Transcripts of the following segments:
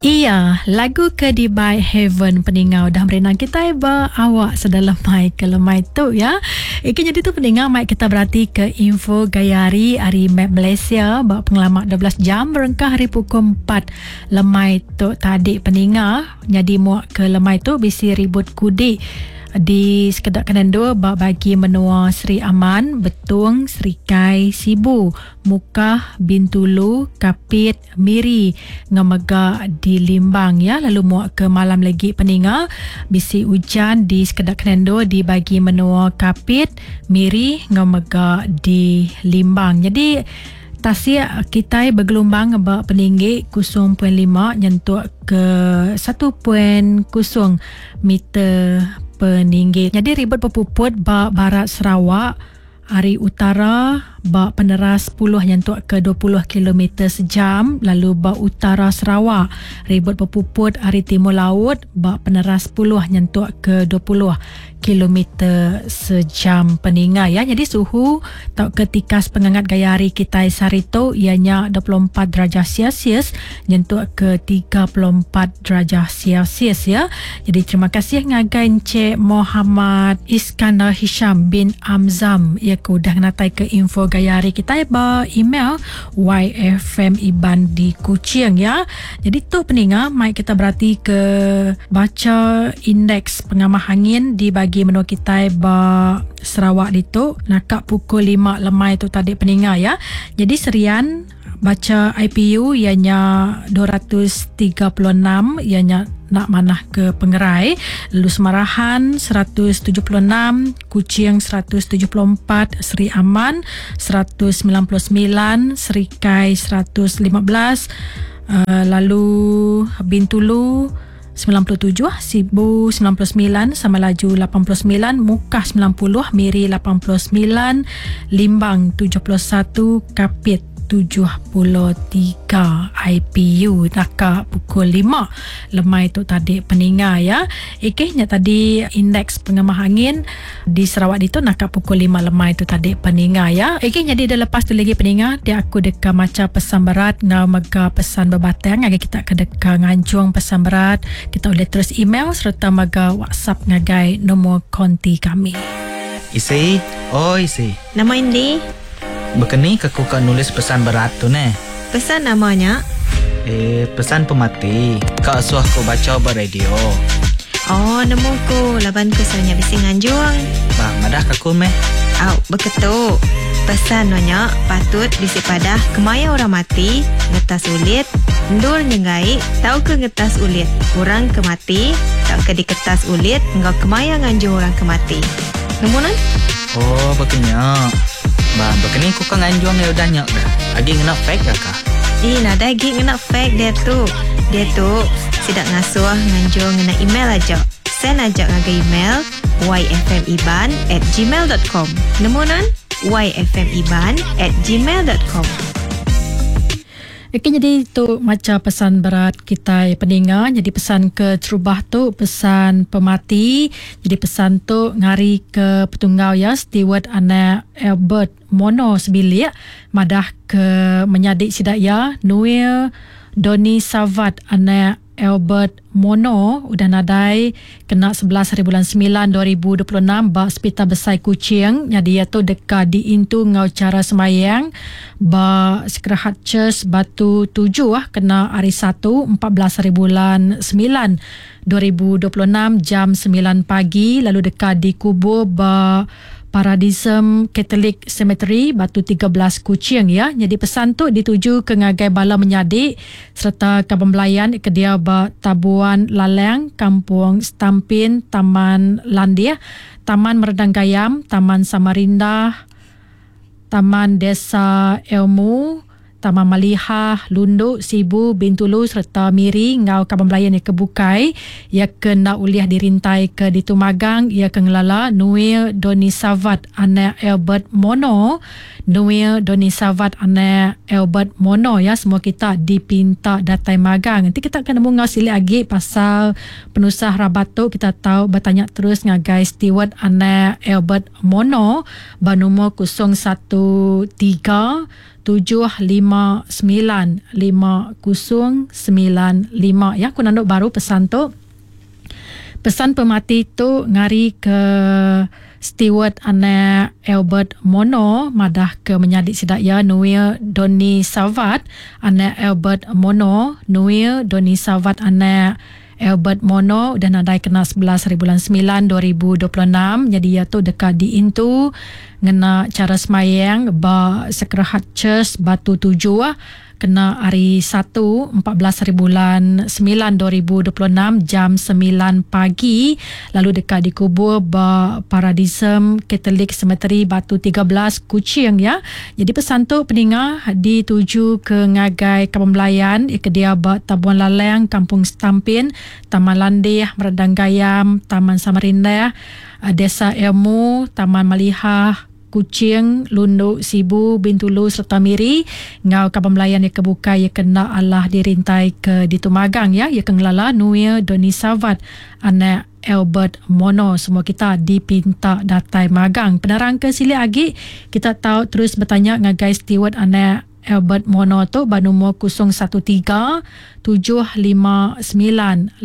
Iya, lagu Kedi by Heaven peningau dah merenang kita awak sedalam mai ke lemai tu ya. Jadi tu peningau mai kita berarti ke info gayari hari map Malaysia bawa pengalaman 12 jam berengkah hari pukul 4 lemai tu tadi peningau. Jadi muak ke lemai tu bisi ribut kudi di sekedak kanan dua bagi menua Sri Aman, Betung, Sri Kai, Sibu, Mukah, Bintulu, Kapit, Miri, Ngamega di Limbang ya. Lalu muak ke malam lagi peninga bisi hujan di sekedak kanan dua di bagi menua Kapit, Miri, Ngamega di Limbang. Jadi tasik kita bergelombang bak peninggi 0.5 nyentuh ke 1.0 meter peninggi. Jadi ribut berpuput bak barat Sarawak, hari utara bak peneras 10 nyentuh ke 20 km sejam. Lalu bak utara Sarawak ribut berpuput hari timur laut bak peneras 10 nyentuh ke 20 km sejam peninga ya. Jadi suhu tau ketikas pengangat gaya hari kita sarito ianya 24 darjah Celsius nyentuh ke 34 darjah Celsius ya. Jadi terima kasih ngagai Encik Muhammad Iskandar Hisham bin Amzam ia udah ngatai ke info gaya hari kita ba email yfmiban di Kuching ya. Jadi tu peninga mai kita berarti ke baca indeks pengamah angin di bagi menua kita ba Sarawak itu nakak pukul 5 lemai tu tadi peninga ya. Jadi serian baca IPU ianya 236 ianya nak manah ke Pengerai. Lalu Semarahan 176, Kuching 174, Sri Aman 199, Sri Kai 115, lalu Bintulu 97, Sibu 99, Samalaju 89, Mukah 90, Miri 89, Limbang 71, Kapit 73 IPU nakak pukul 5 lemai tu tadi peninga ya. Ikehnya tadi indeks pengamah angin di Sarawak itu nakak pukul 5 lemai tu tadi peninga ya. Ikehnya dia lepas tu lagi peninga dia aku deka macam pesan berat ngau mega pesan berbatang agak kita ke deka ngancuang pesan berat kita boleh terus email serta mega WhatsApp ngagai nombor konti kami. Isi, Isi. Nama Indi? Bekeni aku kan nulis pesan berat tu ne. Pesan namanya? Pesan pemati. Kak suah ko baca ber radio. Oh, nemu ko laban ko sanya bising anjuang. Bang, madah kaku meh. Beketu. Pesan nanya patut bisi padah kemaya orang mati ngetas ulit, ndur nyengai tau ke ngetas ulit. Orang kemati tau ke di kertas ulit engkau kemaya nganjung orang kemati. Nemu nan? Oh, bekenya. Bang, begini aku kan anjuang ya udah nyak dah. Agi ngena fake kah? Nada agi ngena fake dia tu. Dia tu sidak ngasuh nganjuang ngena email aja. Send aja ngaga email yfmiban@gmail.com. Nemu nan? yfmiban@gmail.com. Jadi tu macam pesan berat kita peninga. Jadi pesan ke Cerubah tu pesan pemati. Jadi pesan tu ngari ke Petunggau ya Steward anak Albert Mono sebilik madah ke menyadik sidak ya Noel Doni Savat anak Albert Mono udah nadai kena 11 hari bulan 9 2026 ba Hospital Besar Kuching. Jadi ia tu dekat di intu ngau cara semayang ba Sekerahat Church Batu 7 kena hari 1 14 hari bulan 9 2026 jam 9 pagi. Lalu dekat di kubur ba Paradisum Catholic Cemetery Batu 13 Kuching ya. Jadi pesan tu dituju ke ngagai bala menyadik serta kaban belayan ke dia ba Tabuan Laleng, Kampung Stampin, Taman Landia, Taman Meredang Gayam, Taman Samarinda, Taman Desa Ilmu, Taman Malihah, Lunduk, Sibu, Bintulu serta Miri ngau kaban belayan yang kebukai ia kena uliah dirintai ke di Tumagang ia ke ngelala Noel Doni Savat anak Albert Mono. Noel Doni Savat anak Albert Mono ya. Semua kita dipinta datai magang. Nanti kita akan ngau sili lagi pasal penusah Rabatu. Kita tahu bertanya terus ngagai Steward anak Albert Mono ba nombor 013 595 ya. Aku nanduk baru pesan tu. Pesan pemati tu ngari ke Stewart anak Albert Mono madah ke menyadik sidak ya Nuia Doni Savat anak Albert Mono, Nuia Doni Savat anak Albert Mono dan nadai kena 11 bulan 9 2026. Jadi ia tu dekat di Intu ngena cara semayang ba Sekerahat Church Batu 7 kena hari 1 14 bulan 9 2026 jam 9 pagi. Lalu dekat dikubur ba Paradisem Katolik Cemetery Batu 13 Kuching ya. Jadi pesan tu peninga dituju ke ngagai Kapembelayan ke dia ba Tabuan Laleng, Kampung Setampin, Taman Landih, Meredang Gayam, Taman Samarinda, Desa Ilmu, Taman Malihah Kuching, Lundu, Sibu, Bintulu serta Miri. Ngau Kapembelayan yang kebuka ia kena Allah dirintai ke Ditumagang ya. Ia kengelala Nuia Doni Savat anak Albert Mono. Semua kita dipinta datai magang. Penerang ke sili agi kita tahu terus bertanya ngagai Stewart anak Albert Mono tu banumur 013 759 5095.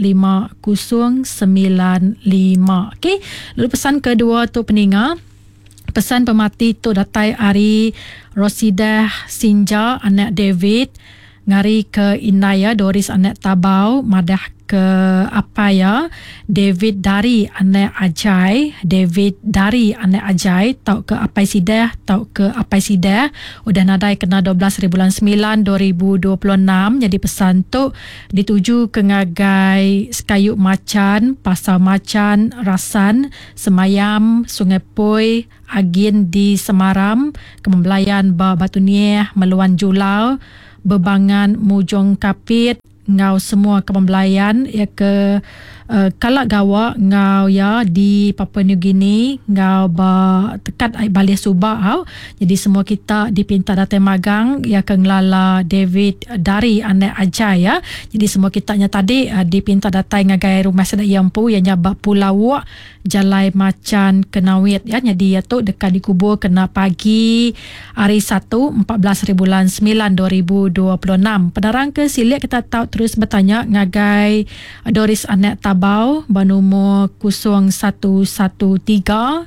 Okey. Lalu pesan kedua tu peninga. Pesan pemati tu datai hari Rosidah Sinja anak David ngari ke Inaya Doris anak Tabau madah ke Apaya David dari anak Ajai, David dari anak Ajai tau ke Apai Sidah, tau ke Apai Sidah udah nadai kena 12 bulan 9 2026. Jadi pesan tu dituju ke ngagai Sekayuk Macan, Pasar Macan, Rasan, Semayam, Sungai Poi, Agin di Semaram, Kapembelayan ba Batu Nieh, Meluan Julau, Bebangan Mujong Kapit, ngau semua Kapembelayan ya ke Kalak Gawa ngau ya di Papua New Guinea ngau ba tekat Balih Subak au. Jadi semua kita dipinta datai magang ya ke ngelala David dari anak Ajai ya. Jadi semua kitanya tadi dipinta datai ngagai rumah sedak Yampu yang nyabak Pulau Wak Jalai Macan Kenawit ya. Jadi ya tu dekat dikubur kena pagi hari 1 14 bulan 9 2026. Penerang ke silik kita tahu terus bertanya ngagai Doris anak Tabau banumur 0113 371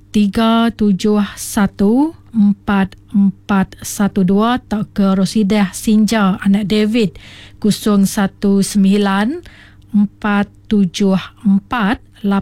4412 tak ke Rosidah Sinja anak David 019 474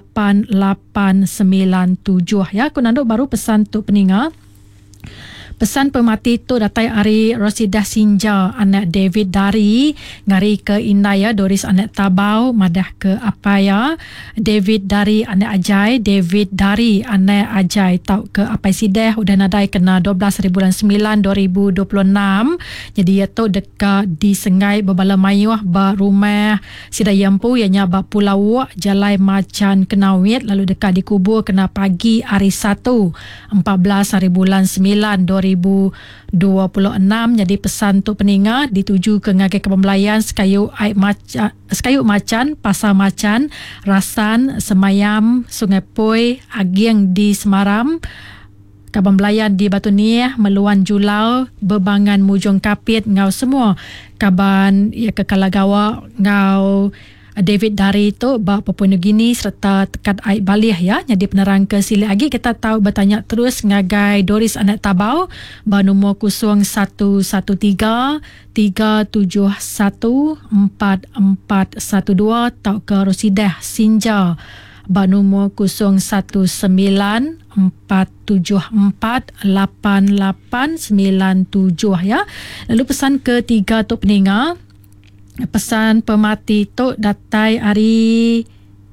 8897 ya. Aku nanduk baru pesan tu peninga. Pesan pemati tu datai hari Rosidah Sinja anak David dari ngari ke Inaya Doris anak Tabau madah ke Apaya David dari anak Ajai, David dari anak Ajai tau ke Apai Sidah udah nadai kena 12 bulan 9 2026. Jadi ia tu dekat di Sengai Bebala Mayuh ba rumah Sida Yampu ianya ba Pulau Wak Jalai Macan Kenawit. Lalu dekat dikubur kena pagi hari 1 14 bulan 9 2026. Jadi pesan tu peninga dituju ke ngagai Kapembelayan Sekayuk Macan, Pasar Macan, Rasan, Semayam, Sungai Poi, Agiang di Semaram, Kapembelayan di Batu Nieh, Meluan Julau, Bebangan Mujong Kapit, ngau semua kaban ya ke Kalagawa ngau David dari itu ba Papua New Guinea serta tekat Aib Balih ya. Jadi penerang ke sili lagi kita tahu bertanya terus ngagai Doris anak Tabau ba nombor 0113 371 4412 tau ke Rosidah Sinja ba nombor 019 474 8897 ya. Lalu pesan ketiga tu peninga. Pesan pemati tu datai hari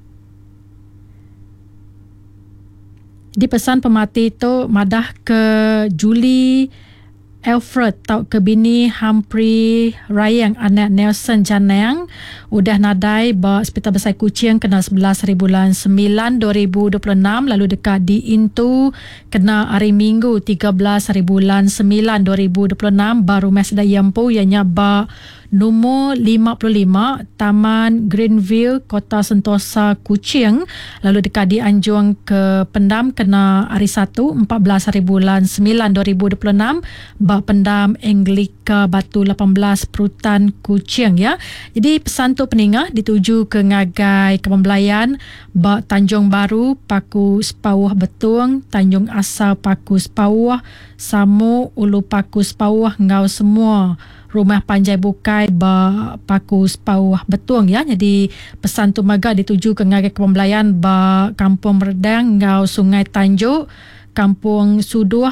di pesan pemati tu madah ke Julie Alfred tau ke bini Humphrey Rayang anak Nelson Janang udah nadai ba Hospital Besar Kuching kena 11 bulan 9 2026. Lalu dekat di Intu kena hari Minggu 13 bulan 9 2026 baru Mesda Yampu ianya ba nombor 55 Taman Greenville, Kota Sentosa, Kuching. Lalu dekat di Anjung ke Pendam kena hari 1 14 hari bulan 9 2026 bak Pendam Anglika Batu 18 Perutan Kuching ya. Jadi pesan tu peningah dituju ke ngagai Kepembelayan bak Tanjung Baru Paku Sepawah Betung, Tanjung Asal Paku Sepawah, Samu Ulu Paku Sepawah ngau semua Rumah Panjai Bukai ba Paku Sepawah Betung ya. Jadi pesan tu maga dituju ke ngagai Kepembelayan ba Kampung Merdang ngau Sungai Tanjuk, Kampung Suduh,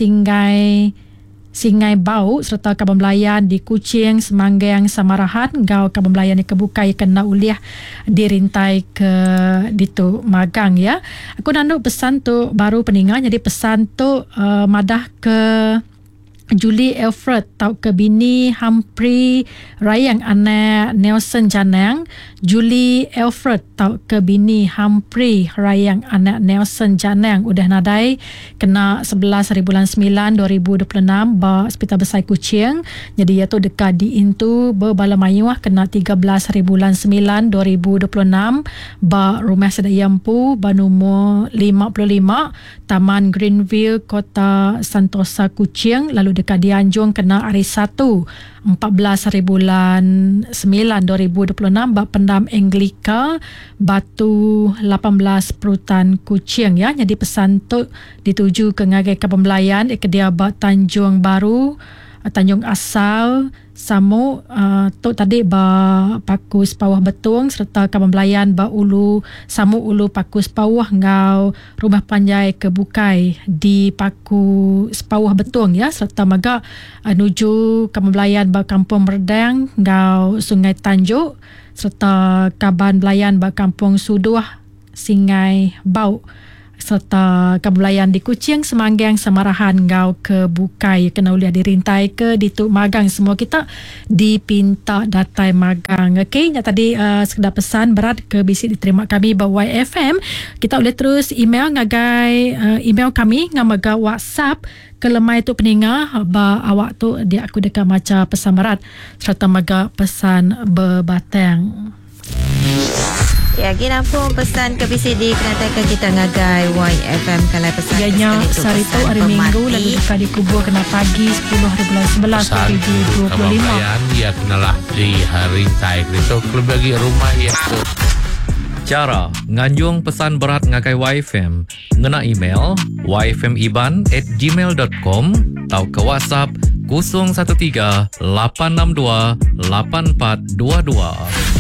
Singai Bau serta Kepembelayan di Kuching, Semanggang, Samarahan ngau Kepembelayan di Kebukai kena uliah dirintai ke ditu magang ya. Aku nanduk pesan tu baru peningan, jadi pesan tu madah ke Julie Alfred tau ke bini Humphrey Rayang anak Nelson Janang. Julie Alfred tau ke bini Humphrey Rayang anak Nelson Janang udah nadai kena 11 hari bulan 9 2026 ba Hospital Besar Kuching. Jadi iaitu dekat di Intu Bala Mayuah kena 13 hari bulan 9 2026 ba Rumah Sedayampu ba nombor 55 Taman Greenville, Kota Sentosa, Kuching. Lalu dekat di Anjung kena hari 1 14 hari bulan 9 2026 bak Pendam Anglika Batu 18 Perutan Kuching ya. Jadi pesan tu dituju ke ngagai Kepembelayan ke dia bak Tanjung Baru, Tanjung Asal, Samu tu tadi ba Paku Sepawah Betung serta Kepembelayan ba Ulu Samu Ulu Paku Sepawah ngau Rumah Panjai Kebukai di Paku Sepawah Betung ya, serta maga nuju Kepembelayan ba Kampung Merdang ngau Sungai Tanjuk serta Kaban Belayan ba Kampung Suduh, Singai Bau serta Kepembelayan di Kuching, Semanggang, Samarahan ngau ke Bukai kena uliah dirintai ke dituk magang. Semua kita dipinta datai magang. Okey, yang tadi sekedar pesan berat ke bisik diterima kami bawa YFM. Kita boleh terus email ngagai email kami ngamaga WhatsApp ke lemai tu peninga ba awak tu dia aku dekat macam pesan berat serta maga pesan berbatang. Ya, kita pun pesan ke BCD kenatakan kita ngagai YFM kalau pesan ianya sehari tu hari Minggu lalu dekat dikubur kena pagi 10 hari bulan 11 2025 dia kenalah di hari taik itu klub bagi rumah ya tu. Cara nganjung pesan berat ngagai YFM ngena email yfmiban@gmail.com atau ke WhatsApp 013 862 8422.